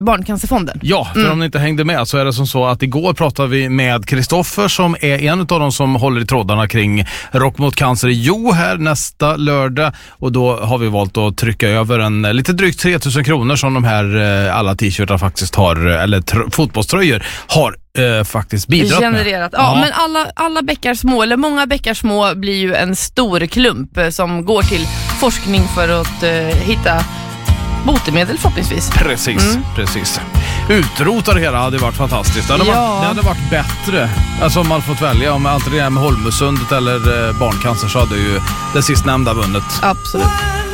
Barncancerfonden. Ja, för om ni inte hängde med så är det som så att igår pratade vi med Kristoffer som är en av de som håller i trådarna kring Rock mot cancer i Jo här nästa lördag, och då har vi valt att trycka över en lite drygt 3000 kronor som de här alla t-shirtar faktiskt har, eller fotbollströjor har faktiskt bidragit genererat. med. Ja, men alla bäckar små, eller många bäckar små, blir ju en stor klump som går till forskning för att hitta botemedel förhoppningsvis. Precis. Utrota det hela hade varit fantastiskt. Det hade varit bättre. Alltså om man fått välja, om antingen med Holmösundet eller barncancer, så hade ju det sistnämnda vunnet. Absolut.